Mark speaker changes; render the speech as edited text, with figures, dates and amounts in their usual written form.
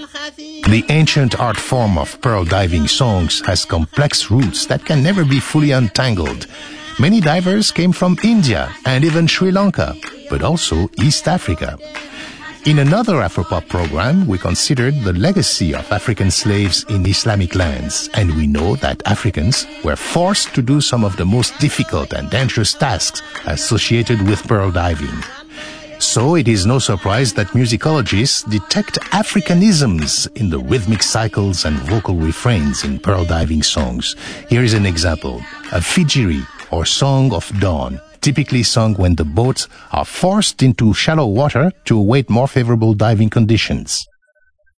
Speaker 1: The ancient art form of pearl diving songs has complex roots that can never be fully untangled. Many divers came from India and even Sri Lanka, but also East Africa. In another Afropop program, we considered the legacy of African slaves in Islamic lands, and we know that Africans were forced to do some of the most difficult and dangerous tasks associated with pearl diving. So it is no surprise that musicologists detect Africanisms in the rhythmic cycles and vocal refrains in pearl diving songs. Here is an example: a fijiri, or Song of Dawn, typically sung when the boats are forced into shallow water to await more favorable diving conditions.